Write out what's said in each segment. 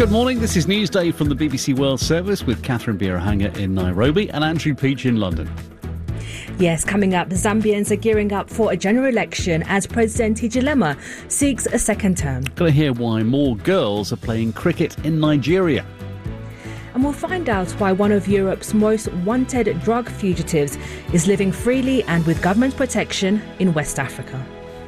Good morning, this is Newsday from the BBC World Service with Catherine Birahanga in Nairobi and Andrew Peach in London. Yes, coming up, Zambians are gearing up for a general election as President Hichilema seeks a second term. Going to hear why more girls are playing cricket in Nigeria. And we'll find out why one of Europe's most wanted drug fugitives is living freely and with government protection in West Africa.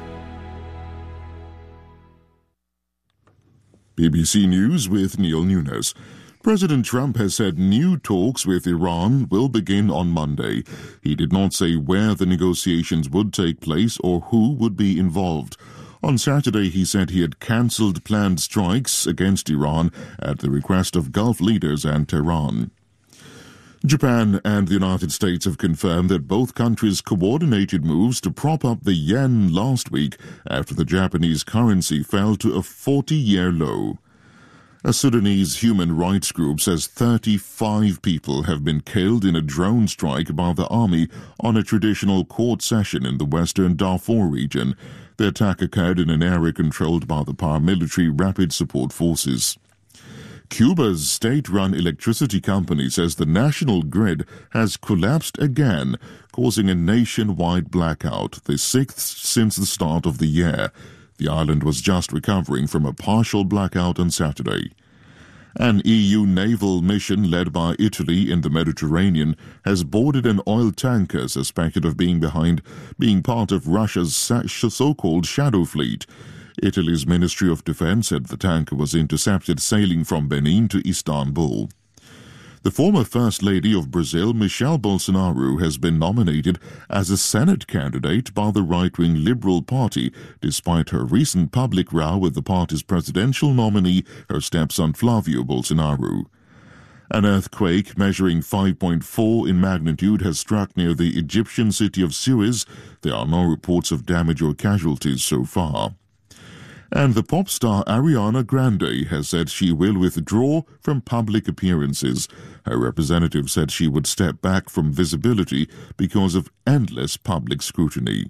BBC News with Neil Nunes. President Trump has said new talks with Iran will begin on Monday. He did not say where the negotiations would take place or who would be involved. On Saturday, he said he had cancelled planned strikes against Iran at the request of Gulf leaders and Tehran. Japan and the United States have confirmed that both countries coordinated moves to prop up the yen last week after the Japanese currency fell to a 40-year low. A Sudanese human rights group says 35 people have been killed in a drone strike by the army on a traditional court session in the western Darfur region. The attack occurred in an area controlled by the paramilitary Rapid Support Forces. Cuba's state-run electricity company says the national grid has collapsed again, causing a nationwide blackout, the sixth since the start of the year. The island was just recovering from a partial blackout on Saturday. An EU naval mission led by Italy in the Mediterranean has boarded an oil tanker suspected of being part of Russia's so-called shadow fleet. Italy's Ministry of Defense said the tanker was intercepted sailing from Benin to Istanbul. The former First Lady of Brazil, Michelle Bolsonaro, has been nominated as a Senate candidate by the right-wing Liberal Party, despite her recent public row with the party's presidential nominee, her stepson Flavio Bolsonaro. An earthquake measuring 5.4 in magnitude has struck near the Egyptian city of Suez. There are no reports of damage or casualties so far. And the pop star Ariana Grande has said she will withdraw from public appearances. Her representative said she would step back from visibility because of endless public scrutiny.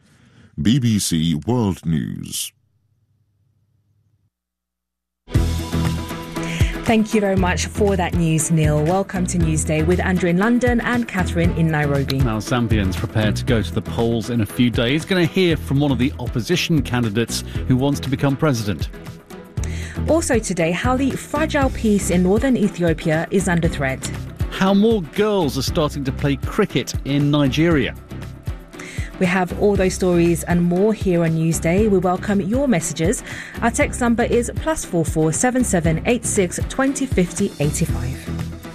BBC World News. Thank you very much for that news, Neil. Welcome to Newsday with Andrew in London and Catherine in Nairobi. Now, Zambians prepared to go to the polls in a few days. Going to hear from one of the opposition candidates who wants to become president. Also today, how the fragile peace in northern Ethiopia is under threat. How more girls are starting to play cricket in Nigeria. We have all those stories and more here on Newsday. We welcome your messages. Our text number is +44 77 86 20 50 85.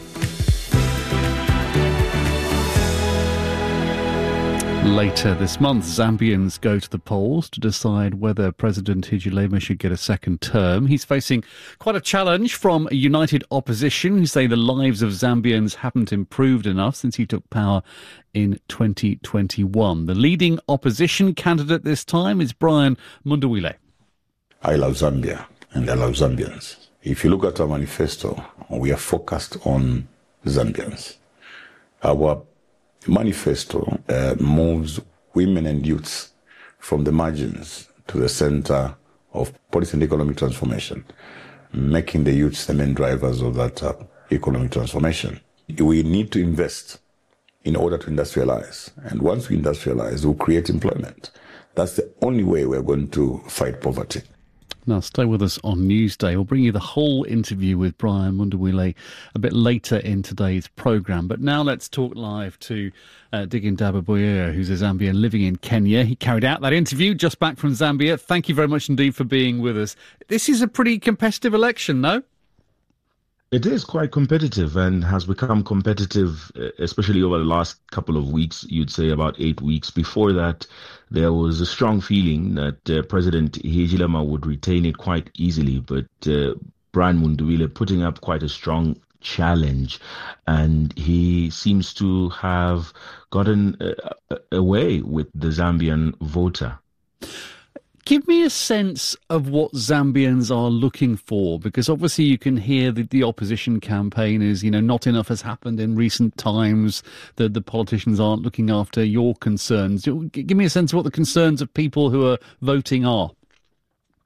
Later this month, Zambians go to the polls to decide whether President Hichilema should get a second term. He's facing quite a challenge from a united opposition who say the lives of Zambians haven't improved enough since he took power in 2021. The leading opposition candidate this time is Brian Mundubile. I love Zambia and I love Zambians. If you look at our manifesto, we are focused on Zambians. Our manifesto moves women and youths from the margins to the center of policy and economic transformation, making the youths the main drivers of that economic transformation. We need to invest in order to industrialize. And once we industrialize, we'll create employment. That's the only way we're going to fight poverty. Now, stay with us on Newsday. We'll bring you the whole interview with Brian Mundubile a bit later in today's programme. But now let's talk live to Digindaba Boyero, who's a Zambian living in Kenya. He carried out that interview just back from Zambia. Thank you very much indeed for being with us. This is a pretty competitive election, no? It is quite competitive and has become competitive, especially over the last couple of weeks, you'd say about 8 weeks. Before that, there was a strong feeling that President Hichilema would retain it quite easily, but Brian Mundubile putting up quite a strong challenge, and he seems to have gotten away with the Zambian voter. Give me a sense of what Zambians are looking for, because obviously you can hear the opposition campaign is, not enough has happened in recent times, that the politicians aren't looking after your concerns. Give me a sense of what the concerns of people who are voting are.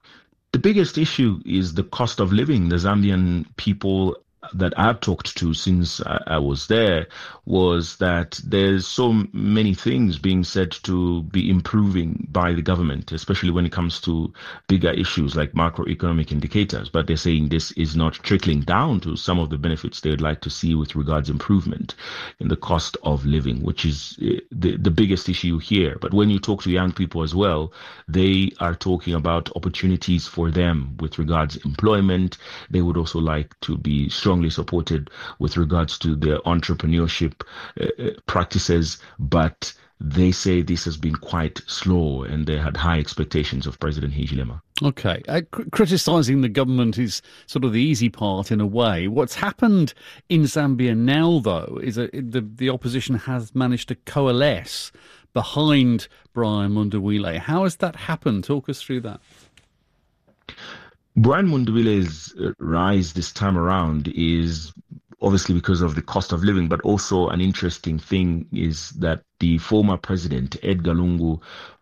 The biggest issue is the cost of living. The Zambian people that I've talked to since I was there was that there's so many things being said to be improving by the government, especially when it comes to bigger issues like macroeconomic indicators. But they're saying this is not trickling down to some of the benefits they would like to see with regards improvement in the cost of living, which is the biggest issue here. But when you talk to young people as well, they are talking about opportunities for them with regards employment. They would also like to be strongly supported with regards to their entrepreneurship practices, but they say this has been quite slow and they had high expectations of President Hichilema. Okay. Criticising the government is sort of the easy part in a way. What's happened in Zambia now, though, is that the opposition has managed to coalesce behind Brian Mundubile. How has that happened? Talk us through that. Brian Mundubile's rise this time around is obviously because of the cost of living, but also an interesting thing is that the former president, Edgar Lungu,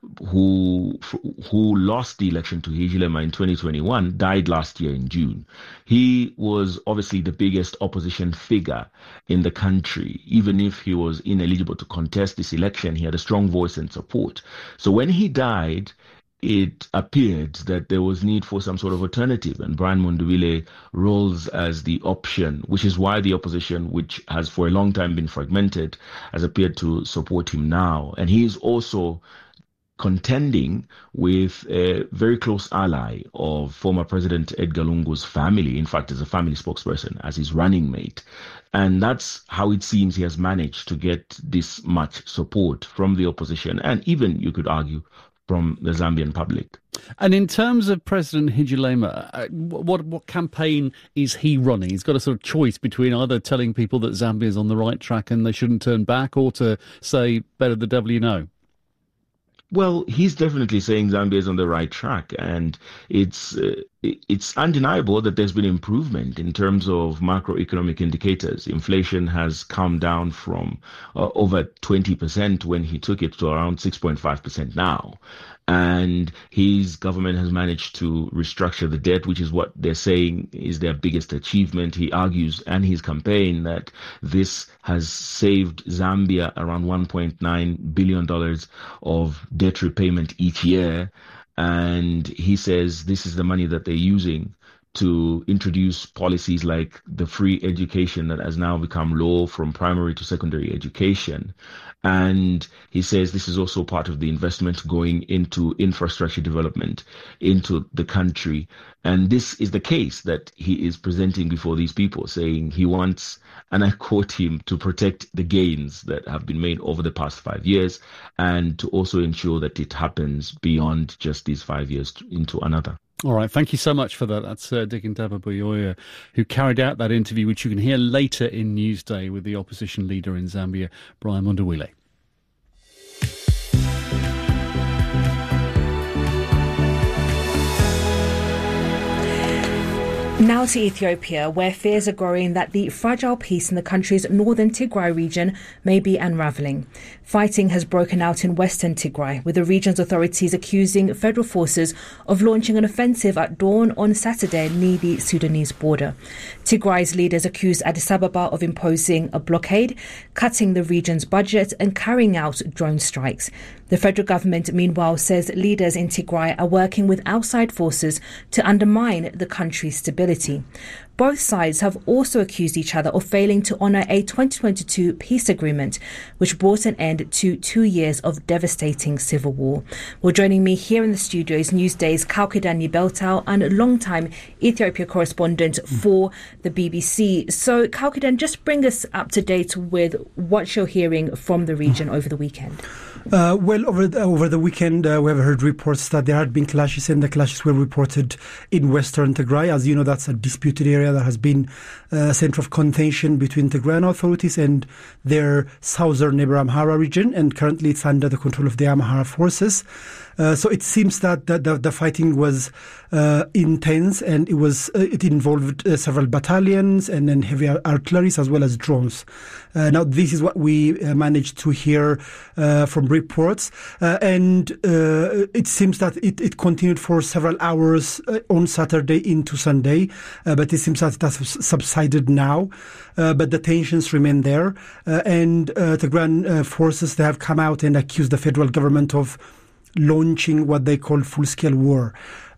who lost the election to Hichilema in 2021, died last year in June. He was obviously the biggest opposition figure in the country. Even if he was ineligible to contest this election, he had a strong voice and support. So when he died, it appeared that there was need for some sort of alternative, and Brian Mundubile rose as the option, which is why the opposition, which has for a long time been fragmented, has appeared to support him now. And he is also contending with a very close ally of former President Edgar Lungu's family, in fact, as a family spokesperson, as his running mate. And that's how it seems he has managed to get this much support from the opposition, and even, you could argue, from the Zambian public. And in terms of President Hichilema, what campaign is he running? He's got a sort of choice between either telling people that Zambia is on the right track and they shouldn't turn back, or to say, better the devil you know. Well, he's definitely saying Zambia is on the right track, and it's undeniable that there's been improvement in terms of macroeconomic indicators. Inflation has come down from over 20% when he took it to around 6.5% now. And his government has managed to restructure the debt, which is what they're saying is their biggest achievement. He argues, and his campaign, that this has saved Zambia around $1.9 billion of debt repayment each year. And he says this is the money that they're using to introduce policies like the free education that has now become law from primary to secondary education. And he says this is also part of the investment going into infrastructure development into the country. And this is the case that he is presenting before these people, saying he wants, and I quote him, to protect the gains that have been made over the past 5 years, and to also ensure that it happens beyond just these 5 years into another. All right, thank you so much for that. That's Dikindaba Buyoya, who carried out that interview, which you can hear later in Newsday with the opposition leader in Zambia, Brian Mundubile. Now to Ethiopia, where fears are growing that the fragile peace in the country's northern Tigray region may be unravelling. Fighting has broken out in western Tigray, with the region's authorities accusing federal forces of launching an offensive at dawn on Saturday near the Sudanese border. Tigray's leaders accused Addis Ababa of imposing a blockade, cutting the region's budget and carrying out drone strikes. The federal government, meanwhile, says leaders in Tigray are working with outside forces to undermine the country's stability. Both sides have also accused each other of failing to honour a 2022 peace agreement, which brought an end to 2 years of devastating civil war. Well, joining me here in the studio is Newsday's Kalkidan Beltau and long-time Ethiopia correspondent for the BBC. So, Kalkidan, just bring us up to date with what you're hearing from the region over the weekend. Over the weekend, we have heard reports that there had been clashes, and the clashes were reported in western Tigray. As you know, that's a disputed area that has been a center of contention between Tigrayan authorities and their southern neighbor Amhara region, and currently it's under the control of the Amhara forces. So it seems that the fighting was intense, and it involved several battalions and then heavy artillery as well as drones. Now, this is what we managed to hear from reports, and it seems that it continued for several hours on Saturday into Sunday, but it seems that it has subsided now, but the tensions remain there, and the Tigrayan forces, they have come out and accused the federal government of launching what they call full-scale war.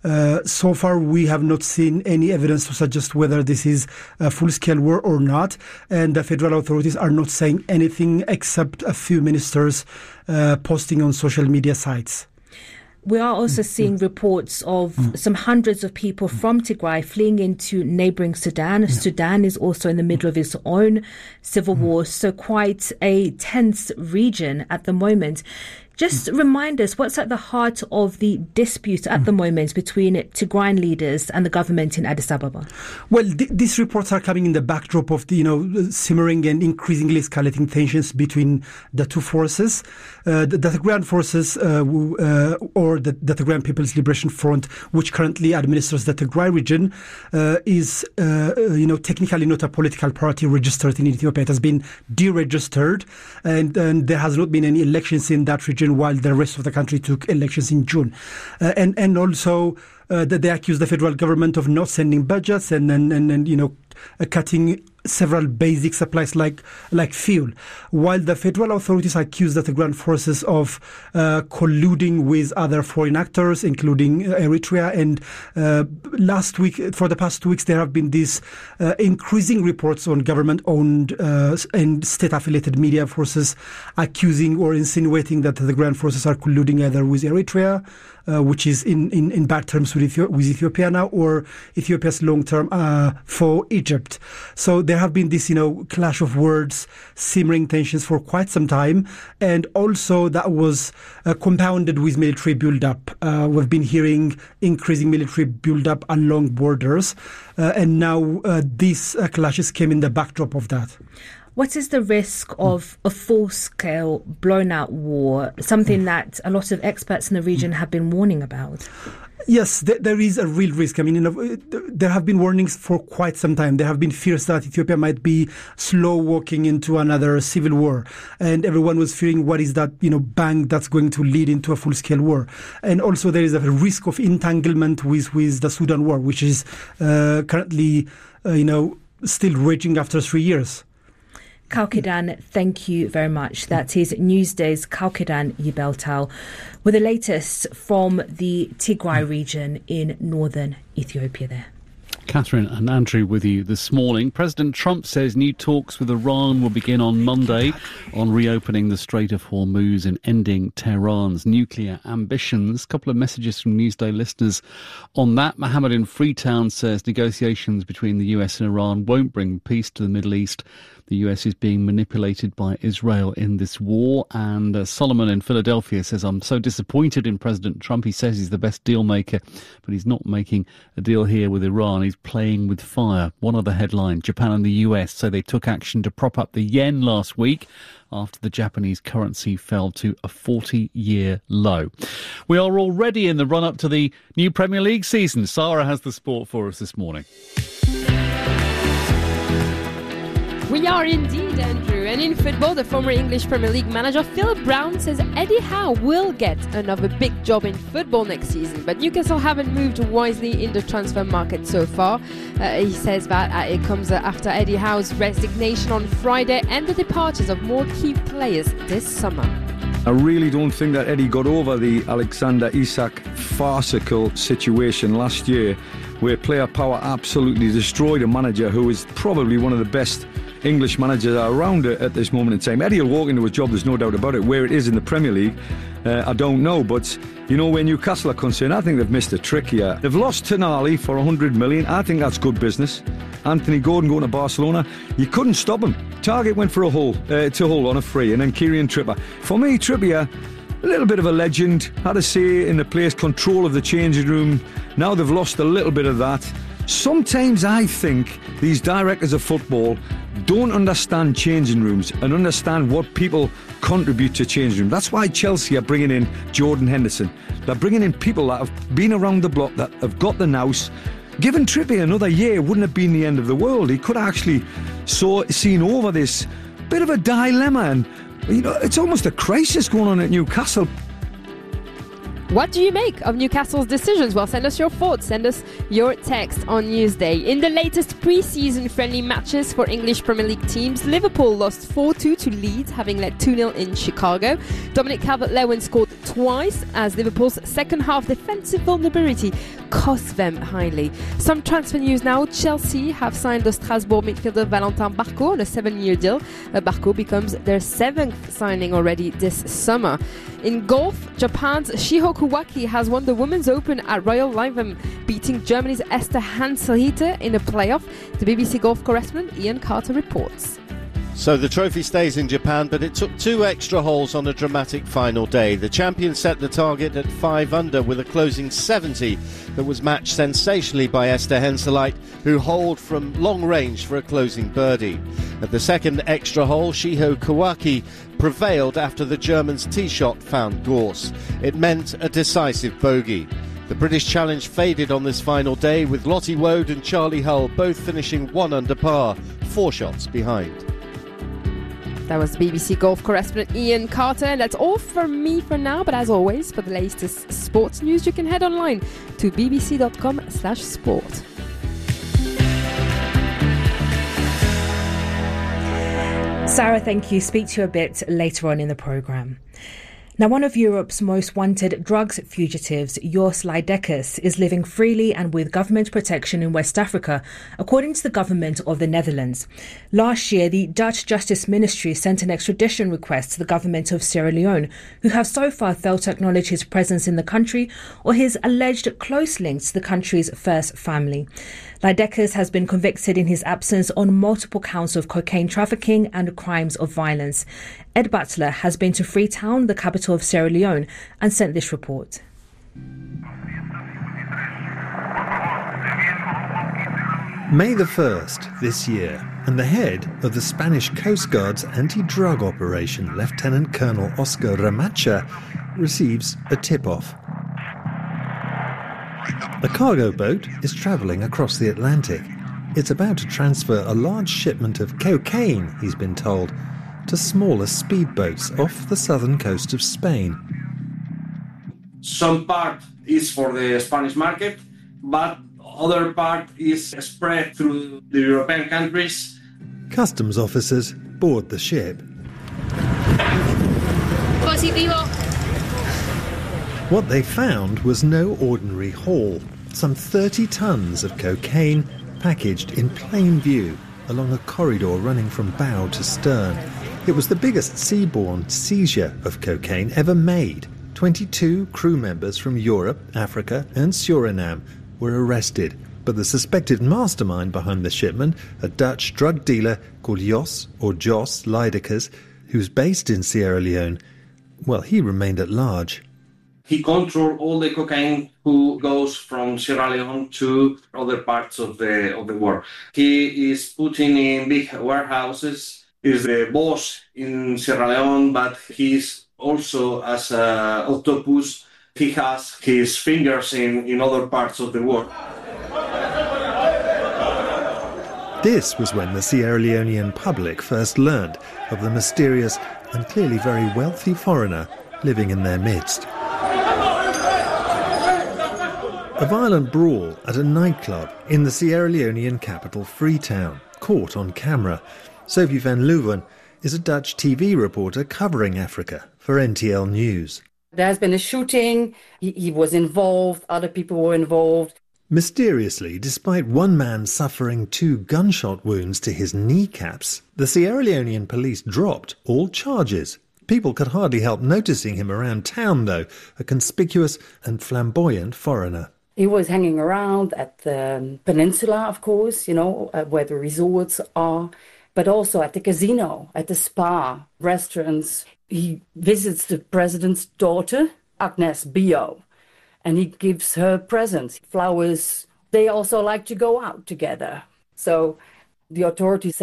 So far, we have not seen any evidence to suggest whether this is a full-scale war or not, and the federal authorities are not saying anything except a few ministers posting on social media sites. We are also seeing reports of some hundreds of people from Tigray fleeing into neighbouring Sudan. Sudan is also in the middle of its own civil war, so quite a tense region at the moment. Just remind us, what's at the heart of the dispute at the moment between Tigrayan leaders and the government in Addis Ababa? Well, these reports are coming in the backdrop of the simmering and increasingly escalating tensions between the two forces. The Tigrayan forces, or the Tigrayan People's Liberation Front, which currently administers the Tigray region, is technically not a political party registered in Ethiopia. It has been deregistered, and there has not been any elections in that region, while the rest of the country took elections in June. And also that they accuse the federal government of not sending budgets and cutting several basic supplies like fuel, while the federal authorities accuse the Tigrayan forces of colluding with other foreign actors, including Eritrea. And last week, for the past 2 weeks, there have been these increasing reports on government-owned and state-affiliated media forces accusing or insinuating that the Tigrayan forces are colluding either with Eritrea, which is in bad terms with Ethiopia now, or Ethiopia's long-term for Egypt. So there have been this, clash of words, simmering tensions for quite some time, and also that was compounded with military build-up. We've been hearing increasing military build-up along borders, and now these clashes came in the backdrop of that. What is the risk of a full-scale, blown-out war, something that a lot of experts in the region have been warning about? Yes, there is a real risk. I mean, there have been warnings for quite some time. There have been fears that Ethiopia might be slow walking into another civil war. And everyone was fearing what is that, bang that's going to lead into a full-scale war. And also there is a risk of entanglement with the Sudan war, which is currently, still raging after 3 years. Kalkidan, thank you very much. That is Newsday's Kalkidan Yibeltal with the latest from the Tigray region in northern Ethiopia there. Catherine and Andrew with you this morning. President Trump says new talks with Iran will begin on Monday on reopening the Strait of Hormuz and ending Tehran's nuclear ambitions. A couple of messages from Newsday listeners on that. Mohammed in Freetown says negotiations between the US and Iran won't bring peace to the Middle East. The US is being manipulated by Israel in this war. And Solomon in Philadelphia says, I'm so disappointed in President Trump. He says he's the best deal maker, but he's not making a deal here with Iran. He's playing with fire. One other headline, Japan and the US say they took action to prop up the yen last week after the Japanese currency fell to a 40-year low. We are already in the run-up to the new Premier League season. Sarah has the sport for us this morning. We are indeed, Andrew. And in football, the former English Premier League manager Philip Brown says Eddie Howe will get another big job in football next season. But Newcastle haven't moved wisely in the transfer market so far. He says that it comes after Eddie Howe's resignation on Friday and the departures of more key players this summer. I really don't think that Eddie got over the Alexander Isak farcical situation last year, where player power absolutely destroyed a manager who is probably one of the best English managers around at this moment in time. Eddie will walk into a job, there's no doubt about it. Where it is in the Premier League, I don't know. But, where Newcastle are concerned, I think they've missed a trick here. They've lost Tonali for 100 million. I think that's good business. Anthony Gordon going to Barcelona, you couldn't stop him. Target went for a Hull on a free, and then Kieran Trippier. For me, Trippier, a little bit of a legend, had a say in the place, control of the changing room. Now they've lost a little bit of that. Sometimes I think these directors of football don't understand changing rooms and understand what people contribute to changing rooms. That's why Chelsea are bringing in Jordan Henderson. They're bringing in people that have been around the block, that have got the nous. Giving Trippier another year wouldn't have been the end of the world. He could have actually seen over this bit of a dilemma, and it's almost a crisis going on at Newcastle. What do you make of Newcastle's decisions? Well, send us your thoughts. Send us your text on Newsday. In the latest pre-season friendly matches for English Premier League teams, Liverpool lost 4-2 to Leeds, having led 2-0 in Chicago. Dominic Calvert-Lewin scored twice as Liverpool's second half defensive vulnerability cost them highly. Some transfer news now. Chelsea have signed the Strasbourg midfielder Valentin Barco on a 7-year deal. Barco becomes their 7th signing already this summer. In golf, Japan's Shiho Kuwaki has won the Women's Open at Royal Lytham, beating Germany's Esther Hanselhiter in a playoff. The BBC golf correspondent Ian Carter reports. So the trophy stays in Japan, but it took 2 extra holes on a dramatic final day. The champion set the target at 5 under with a closing 70 that was matched sensationally by Esther Henseleit, who holed from long range for a closing birdie. At the second extra hole, Shiho Kuwaki prevailed after the German's tee shot found gorse. It meant a decisive bogey. The British challenge faded on this final day, with Lottie Woad and Charlie Hull both finishing 1 under par, 4 shots behind. That was BBC golf correspondent Ian Carter, and that's all from me for now. But as always, for the latest sports news, you can head online to bbc.com/sport. Sarah, thank you. Speak to you a bit later on in the programme. Now, one of Europe's most wanted drugs fugitives, Jos Leidekkers, is living freely and with government protection in West Africa, according to the government of the Netherlands. Last year, the Dutch Justice Ministry sent an extradition request to the government of Sierra Leone, who have so far failed to acknowledge his presence in the country or his alleged close links to the country's first family. Leidekkers has been convicted in his absence on multiple counts of cocaine trafficking and crimes of violence. Ed Butler has been to Freetown, the capital of Sierra Leone, and sent this report. May the 1st this year, and the head of the Spanish Coast Guard's anti-drug operation, Lieutenant Colonel Oscar Ramacha, receives a tip-off. A cargo boat is travelling across the Atlantic. It's about to transfer a large shipment of cocaine, he's been told, to smaller speedboats off the southern coast of Spain. Some part is for the Spanish market, but other part is spread through the European countries. Customs officers board the ship. Positivo. What they found was no ordinary haul. Some 30 tons of cocaine packaged in plain view along a corridor running from bow to stern. It was the biggest seaborne seizure of cocaine ever made. 22 crew members from Europe, Africa and Suriname were arrested. But the suspected mastermind behind the shipment, a Dutch drug dealer called Jos Leidekkers, who's based in Sierra Leone, well, he remained at large. He controls all the cocaine who goes from Sierra Leone to other parts of the world. He is putting in big warehouses, is the boss in Sierra Leone, but he's also, as an octopus, he has his fingers in other parts of the world. This was when the Sierra Leonean public first learned of the mysterious and clearly very wealthy foreigner living in their midst. A violent brawl at a nightclub in the Sierra Leonean capital Freetown, caught on camera. Sophie van Leuven is a Dutch TV reporter covering Africa for NTL News. There has been a shooting, he was involved, other people were involved. Mysteriously, despite one man suffering 2 gunshot wounds to his kneecaps, the Sierra Leonean police dropped all charges. People could hardly help noticing him around town, though, a conspicuous and flamboyant foreigner. He was hanging around at the peninsula, of course, where the resorts are, but also at the casino, at the spa, restaurants. He visits the president's daughter, Agnes Bio, and he gives her presents, flowers. They also like to go out together. So the authorities said,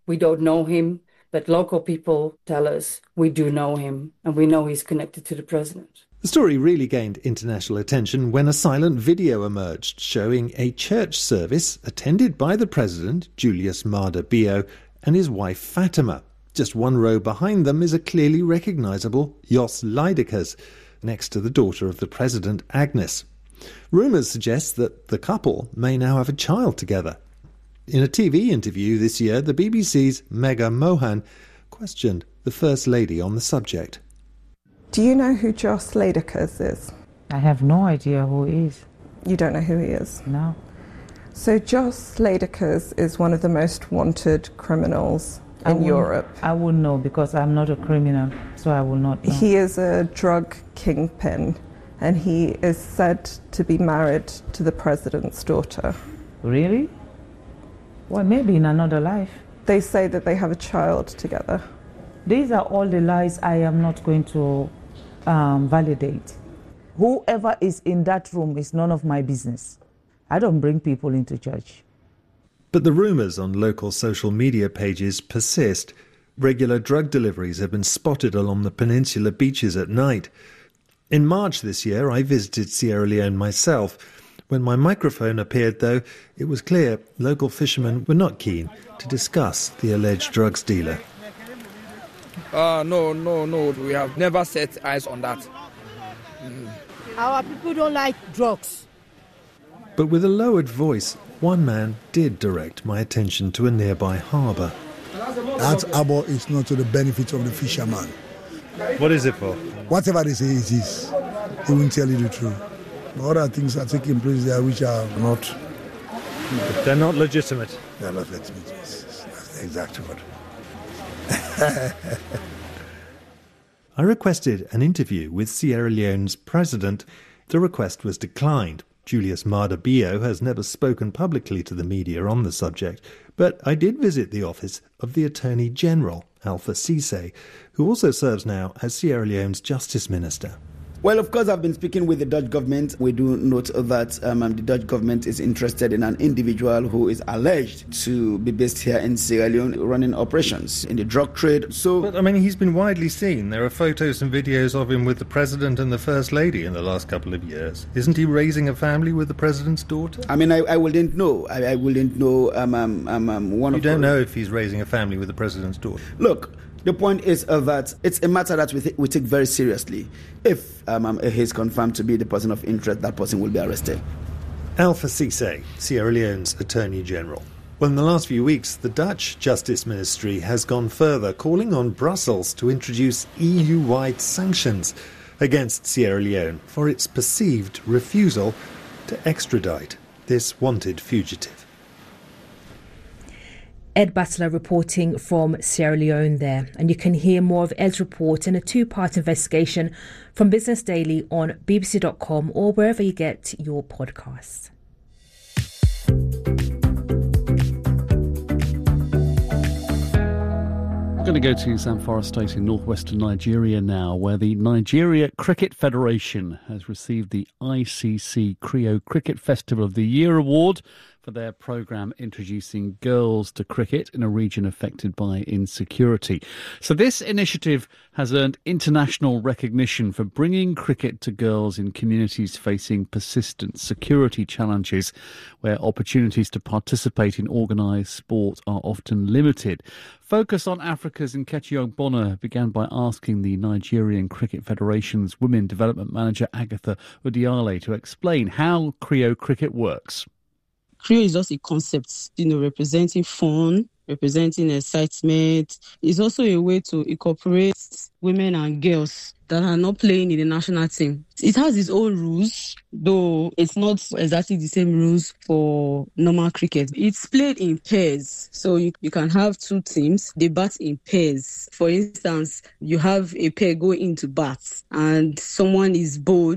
We don't know him, but local people tell us we do know him, and we know he's connected to the president. The story really gained international attention when a silent video emerged showing a church service attended by the president, Julius Maada Bio, and his wife Fatima. Just one row behind them is a clearly recognisable Jos Lydekkers, next to the daughter of the president, Agnes. Rumours suggest that the couple may now have a child together. In a TV interview this year, the BBC's Megha Mohan questioned the First Lady on the subject. Do you know who Jos Lydekkers is? I have no idea who he is. You don't know who he is? No. So Jos Lydekkers is one of the most wanted criminals in Europe. I wouldn't know because I'm not a criminal, so I will not know. He is a drug kingpin, and he is said to be married to the president's daughter. Really? Well, maybe in another life. They say that they have a child together. These are all the lies I am not going to validate. Whoever is in that room is none of my business. I don't bring people into church. But the rumours on local social media pages persist. Regular drug deliveries have been spotted along the peninsula beaches at night. In March this year, I visited Sierra Leone myself. When my microphone appeared, though, it was clear local fishermen were not keen to discuss the alleged drugs dealer. No. We have never set eyes on that. Our people don't like drugs. But with a lowered voice, one man did direct my attention to a nearby harbour. That harbour is not to the benefit of the fisherman. What is it for? Whatever they say it is, they won't tell you the truth. Other things are taking place there which are not... They're not legitimate? They're not legitimate, yes. That's the exact word. I requested an interview with Sierra Leone's president. The request was declined. Julius Maada Bio has never spoken publicly to the media on the subject, but I did visit the office of the Attorney General, Alpha Ceesay, who also serves now as Sierra Leone's Justice Minister. Well, of course, I've been speaking with the Dutch government. We do note that the Dutch government is interested in an individual who is alleged to be based here in Sierra Leone running operations in the drug trade. But, I mean, he's been widely seen. There are photos and videos of him with the President and the First Lady in the last couple of years. Isn't he raising a family with the President's daughter? I mean, I wouldn't know. I wouldn't know. You don't know if he's raising a family with the President's daughter? Look, the point is that it's a matter that we take very seriously. If he's confirmed to be the person of interest, that person will be arrested. Alpha Ceesay, Sierra Leone's Attorney General. Well, in the last few weeks, the Dutch Justice Ministry has gone further, calling on Brussels to introduce EU-wide sanctions against Sierra Leone for its perceived refusal to extradite this wanted fugitive. Ed Battler reporting from Sierra Leone there. And you can hear more of Ed's report in a two-part investigation from Business Daily on bbc.com or wherever you get your podcasts. We're going to go to Zamfara State in northwestern Nigeria now, where the Nigeria Cricket Federation has received the ICC Creo Cricket Festival of the Year award for their programme introducing girls to cricket in a region affected by insecurity. So this initiative has earned international recognition for bringing cricket to girls in communities facing persistent security challenges, where opportunities to participate in organised sport are often limited. Focus on Africa's Nkechi Ogbonna began by asking the Nigerian Cricket Federation's Women Development Manager Agatha Udiale to explain how Creo cricket works. Creo is just a concept, representing fun, representing excitement. It's also a way to incorporate women and girls that are not playing in the national team. It has its own rules, though it's not exactly the same rules for normal cricket. It's played in pairs, so you can have two teams. They bat in pairs. For instance, you have a pair going into bat, and someone is bowled.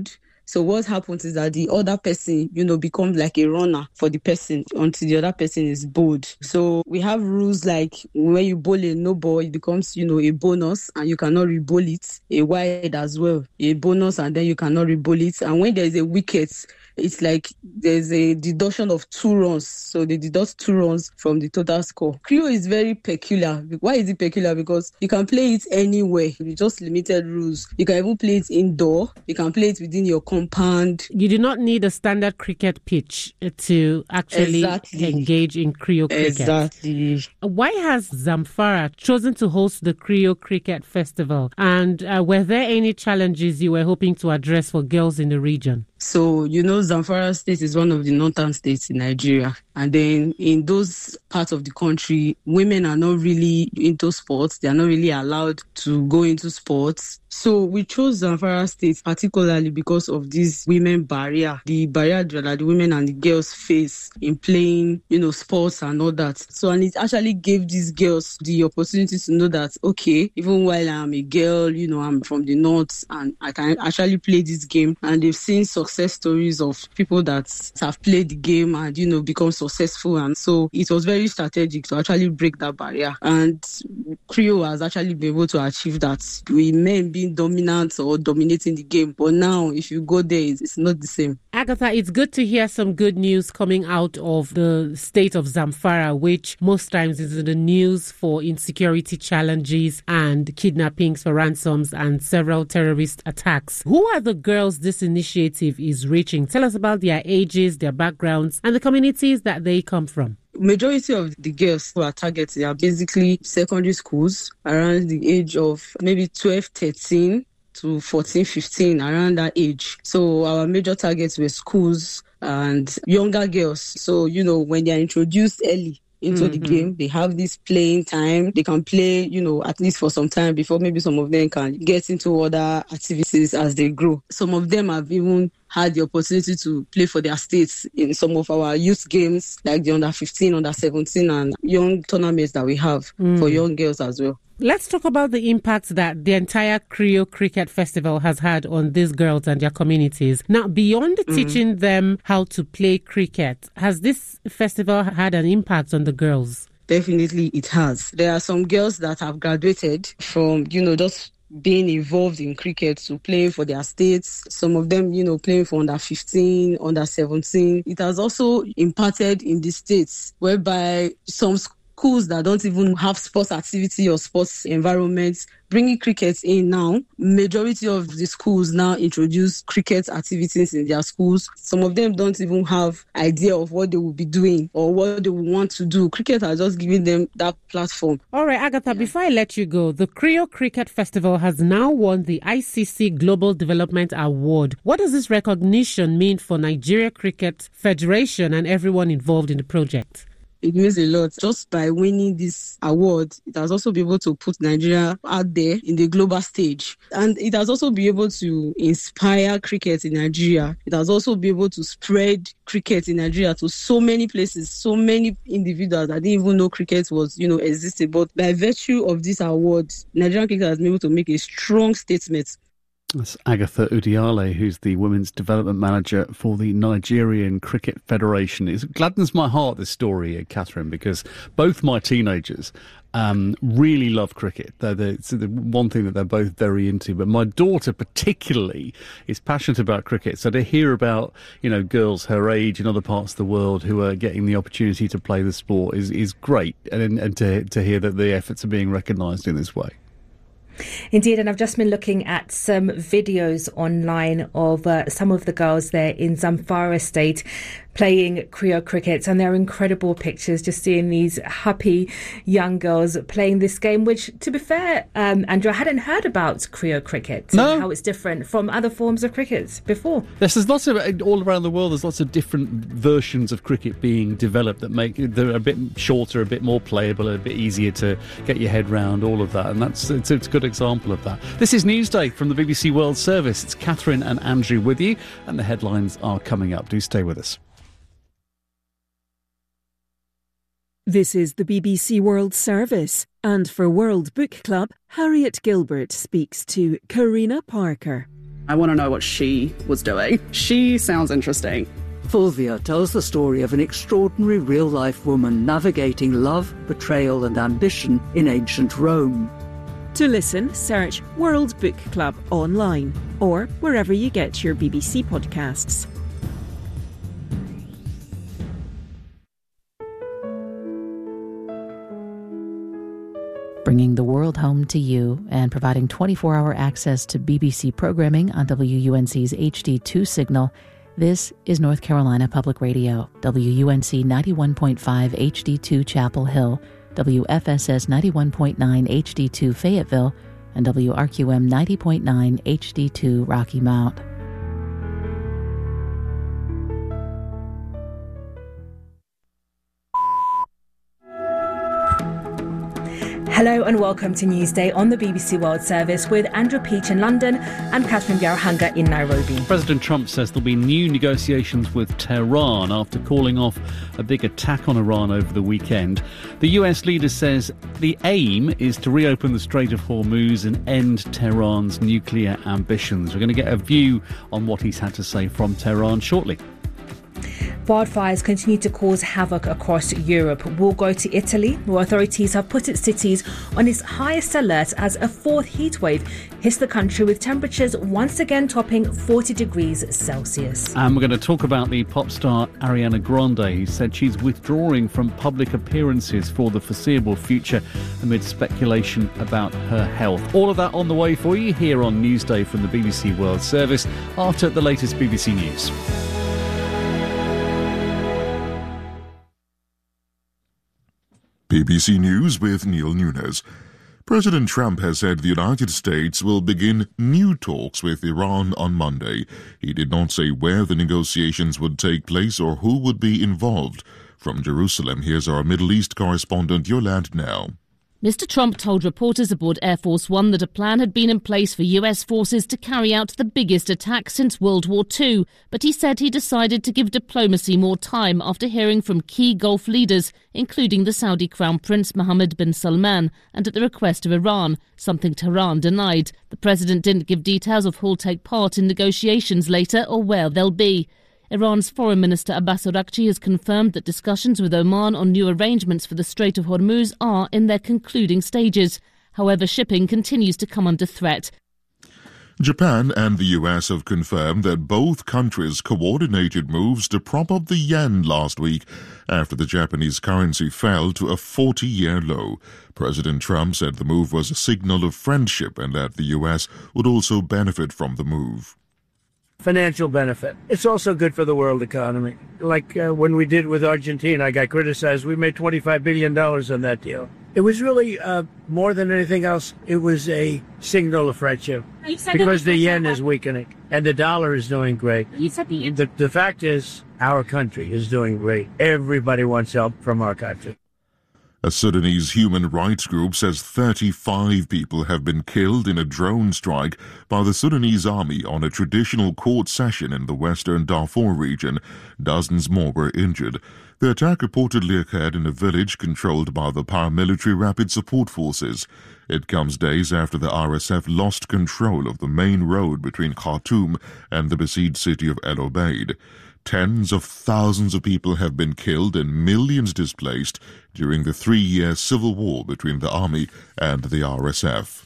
So what happens is that the other person, becomes like a runner for the person until the other person is bowled. So we have rules like when you bowl a no ball, it becomes, a bonus and you cannot re-bowl it. A wide as well, a bonus and then you cannot re-bowl it. And when there's a wicket, it's like there's a deduction of 2 runs. So they deduct 2 runs from the total score. Creo is very peculiar. Why is it peculiar? Because you can play it anywhere with just limited rules. You can even play it indoor. You can play it within your compound. You do not need a standard cricket pitch to actually engage in Creo cricket. Exactly. Why has Zamfara chosen to host the Creo Cricket Festival? And were there any challenges you were hoping to address for girls in the region? So, Zamfara State is one of the northern states in Nigeria. And then in those parts of the country, women are not really into sports. They are not really allowed to go into sports. So we chose Zamfara State particularly because of this women barrier, the barrier that the women and the girls face in playing, sports and all that. So, and it actually gave these girls the opportunity to know that, okay, even while I'm a girl, I'm from the north and I can actually play this game. And they've seen success stories of people that have played the game and, become successful. And so it was very strategic to actually break that barrier. And Creo has actually been able to achieve that. We may be dominant or dominating the game, but now if you go there, it's not the same. Agatha, it's good to hear some good news coming out of the state of Zamfara, which most times is in the news for insecurity challenges and kidnappings for ransoms and several terrorist attacks. Who are the girls this initiative is reaching? Tell us about their ages, their backgrounds, and the communities that they come from. Majority of the girls who are targeted are basically secondary schools around the age of maybe 12, 13 to 14, 15, around that age. So our major targets were schools and younger girls. So, when they are introduced early into the game, they have this playing time. They can play, at least for some time before maybe some of them can get into other activities as they grow. Some of them have even had the opportunity to play for their states in some of our youth games, like the under 15, under 17 and young tournaments that we have for young girls as well. Let's talk about the impact that the entire Creo Cricket Festival has had on these girls and their communities. Now, beyond teaching them how to play cricket, has this festival had an impact on the girls? Definitely it has. There are some girls that have graduated from, just being involved in cricket to play for their states. Some of them, playing for under 15, under 17. It has also imparted in the states whereby some schools that don't even have sports activity or sports environments, bringing cricket in now. Majority of the schools now introduce cricket activities in their schools. Some of them don't even have idea of what they will be doing or what they will want to do. Cricket has just given them that platform. All right, Agatha, before I let you go, the Creo Cricket Festival has now won the ICC Global Development Award. What does this recognition mean for Nigeria Cricket Federation and everyone involved in the project? It means a lot. Just by winning this award, it has also been able to put Nigeria out there in the global stage. And it has also been able to inspire cricket in Nigeria. It has also been able to spread cricket in Nigeria to so many places, so many individuals that didn't even know cricket was, existed. But by virtue of this award, Nigerian cricket has been able to make a strong statement. That's Agatha Udiale, who's the Women's Development Manager for the Nigerian Cricket Federation. It gladdens my heart, this story, Catherine, because both my teenagers really love cricket. It's the one thing that they're both very into. But my daughter particularly is passionate about cricket. So to hear about, girls her age in other parts of the world who are getting the opportunity to play the sport is great. And to hear that the efforts are being recognised in this way. Indeed, and I've just been looking at some videos online of some of the girls there in Zamfara State playing Creo cricket, and they're incredible pictures, just seeing these happy young girls playing this game, which, to be fair, Andrew, I hadn't heard about Creo cricket and how it's different from other forms of cricket before. Yes, there's lots of, all around the world, there's lots of different versions of cricket being developed that make they're a bit shorter, a bit more playable, a bit easier to get your head round, all of that, and it's a good example of that. This is Newsday from the BBC World Service. It's Catherine and Andrew with you, and the headlines are coming up. Do stay with us. This is the BBC World Service, and for World Book Club, Harriet Gilbert speaks to Karina Parker. I want to know what she was doing. She sounds interesting. Fulvia tells the story of an extraordinary real-life woman navigating love, betrayal and ambition in ancient Rome. To listen, search World Book Club online or wherever you get your BBC podcasts. Bringing the world home to you and providing 24-hour access to BBC programming on WUNC's HD2 signal. This is North Carolina Public Radio, WUNC 91.5 HD2 Chapel Hill, WFSS 91.9 HD2 Fayetteville, and WRQM 90.9 HD2 Rocky Mount. Hello and welcome to Newsday on the BBC World Service with Andrew Peach in London and Catherine Biarhanga in Nairobi. President Trump says there'll be new negotiations with Tehran after calling off a big attack on Iran over the weekend. The US leader says the aim is to reopen the Strait of Hormuz and end Tehran's nuclear ambitions. We're going to get a view on what he's had to say from Tehran shortly. Wildfires continue to cause havoc across Europe. We'll go to Italy, where authorities have put its cities on its highest alert as a fourth heatwave hits the country, with temperatures once again topping 40 degrees Celsius. And we're going to talk about the pop star Ariana Grande, who said she's withdrawing from public appearances for the foreseeable future amid speculation about her health. All of that on the way for you here on Newsday from the BBC World Service after the latest BBC News. BBC News with Neil Nunes. President Trump has said the United States will begin new talks with Iran on Monday. He did not say where the negotiations would take place or who would be involved. From Jerusalem, here's our Middle East correspondent Yolande Now. Mr. Trump told reporters aboard Air Force One that a plan had been in place for US forces to carry out the biggest attack since World War II, but he said he decided to give diplomacy more time after hearing from key Gulf leaders, including the Saudi Crown Prince Mohammed bin Salman, and at the request of Iran, something Tehran denied. The president didn't give details of who'll take part in negotiations later or where they'll be. Iran's Foreign Minister Abbas Araghchi has confirmed that discussions with Oman on new arrangements for the Strait of Hormuz are in their concluding stages. However, shipping continues to come under threat. Japan and the US have confirmed that both countries coordinated moves to prop up the yen last week after the Japanese currency fell to a 40-year low. President Trump said the move was a signal of friendship and that the US would also benefit from the move. Financial benefit. It's also good for the world economy. Like when we did with Argentina, I got criticized. We made $25 billion on that deal. It was really, more than anything else, it was a signal of friendship. Because the yen is weakening and the dollar is doing great. The fact is, our country is doing great. Everybody wants help from our country. A Sudanese human rights group says 35 people have been killed in a drone strike by the Sudanese army on a traditional court session in the western Darfur region. Dozens more were injured. The attack reportedly occurred in a village controlled by the paramilitary Rapid Support Forces. It comes days after the RSF lost control of the main road between Khartoum and the besieged city of El Obeid. Tens of thousands of people have been killed and millions displaced during the 3-year civil war between the army and the RSF.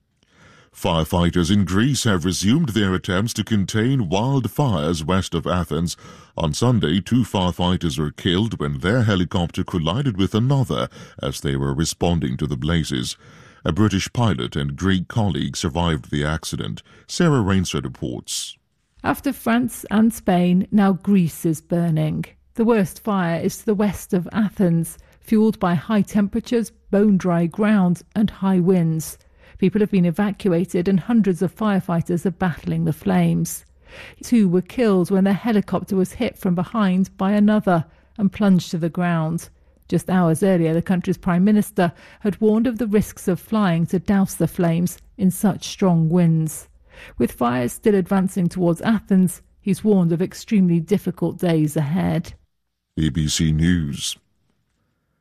Firefighters in Greece have resumed their attempts to contain wildfires west of Athens. On Sunday, 2 firefighters were killed when their helicopter collided with another as they were responding to the blazes. A British pilot and Greek colleague survived the accident. Sarah Rainsford reports. After France and Spain, now Greece is burning. The worst fire is to the west of Athens, fueled by high temperatures, bone-dry ground and high winds. People have been evacuated and hundreds of firefighters are battling the flames. 2 were killed when their helicopter was hit from behind by another and plunged to the ground. Just hours earlier, the country's Prime Minister had warned of the risks of flying to douse the flames in such strong winds. With fires still advancing towards Athens, he's warned of extremely difficult days ahead. BBC News.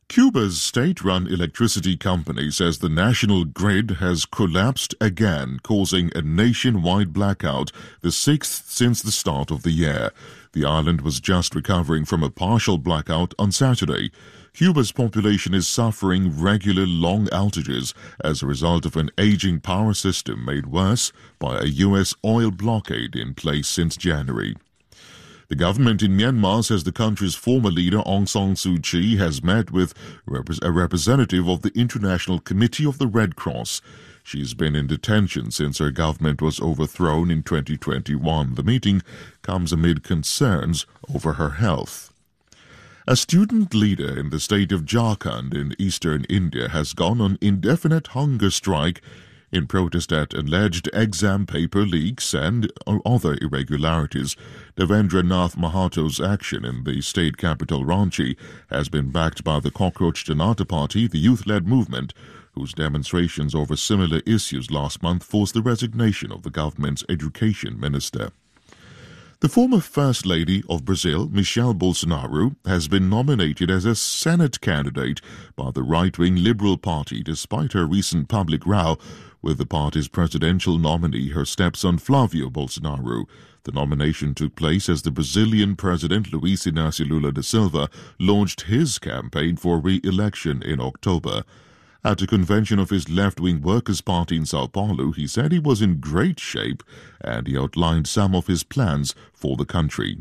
Cuba's state-run electricity company says the national grid has collapsed again, causing a nationwide blackout, the sixth since the start of the year. The island was just recovering from a partial blackout on Saturday. Cuba's population is suffering regular long outages as a result of an aging power system made worse by a U.S. oil blockade in place since January. The government in Myanmar says the country's former leader Aung San Suu Kyi has met with a representative of the International Committee of the Red Cross. She's been in detention since her government was overthrown in 2021. The meeting comes amid concerns over her health. A student leader in the state of Jharkhand in eastern India has gone on indefinite hunger strike in protest at alleged exam paper leaks and other irregularities. Devendra Nath Mahato's action in the state capital Ranchi has been backed by the Cockroach Janata Party, the youth-led movement, whose demonstrations over similar issues last month forced the resignation of the government's education minister. The former First Lady of Brazil, Michelle Bolsonaro, has been nominated as a Senate candidate by the right-wing Liberal Party despite her recent public row with the party's presidential nominee, her stepson Flavio Bolsonaro. The nomination took place as the Brazilian President Luiz Inácio Lula da Silva launched his campaign for re-election in October. At a convention of his left-wing Workers' Party in São Paulo, he said he was in great shape and he outlined some of his plans for the country.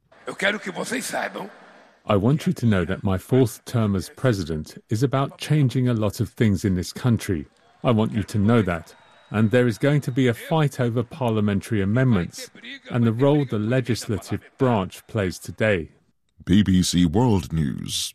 I want you to know that my fourth term as president is about changing a lot of things in this country. I want you to know that. And there is going to be a fight over parliamentary amendments and the role the legislative branch plays today. BBC World News.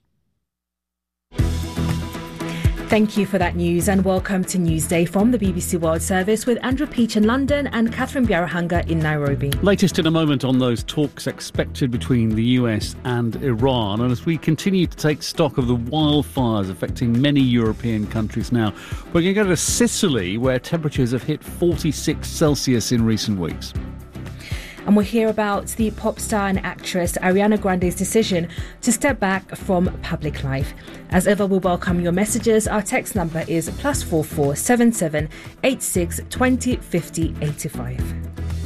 Thank you for that news and welcome to Newsday from the BBC World Service with Andrew Peach in London and Catherine Biarahanga in Nairobi. Latest in a moment on those talks expected between the US and Iran. And as we continue to take stock of the wildfires affecting many European countries now, we're going to go to Sicily where temperatures have hit 46 Celsius in recent weeks. And we'll hear about the pop star and actress Ariana Grande's decision to step back from public life. As ever, we welcome your messages. Our text number is +44 77 86 20 50 85.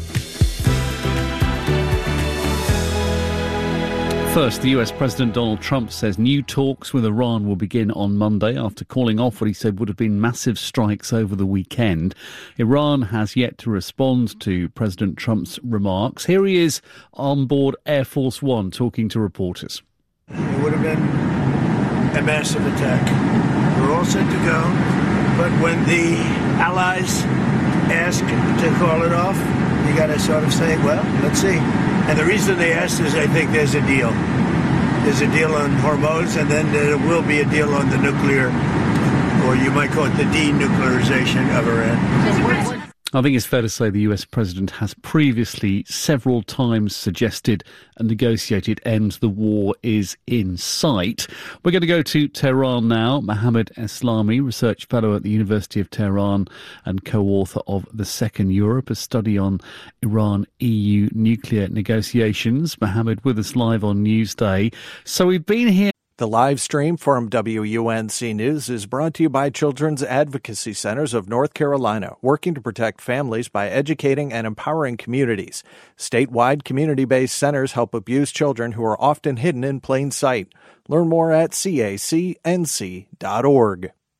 First, the US President Donald Trump says new talks with Iran will begin on Monday after calling off what he said would have been massive strikes over the weekend. Iran has yet to respond to President Trump's remarks. Here he is on board Air Force One talking to reporters. It would have been a massive attack. We're all set to go, but when the allies ask to call it off, you got to sort of say, well, let's see. And the reason they asked is I think there's a deal. There's a deal on Hormuz, and then there will be a deal on the nuclear, or you might call it the denuclearization of Iran. I think it's fair to say the US president has previously several times suggested a negotiated end to the war is in sight. We're going to go to Tehran now. Mohammad Eslami, research fellow at the University of Tehran and co-author of The Second Europe, a study on Iran-EU nuclear negotiations. Mohammad with us live on Newsday. So we've been here. The live stream from WUNC News is brought to you by Children's Advocacy Centers of North Carolina, working to protect families by educating and empowering communities. Statewide, community-based centers help abused children who are often hidden in plain sight. Learn more at cacnc.org.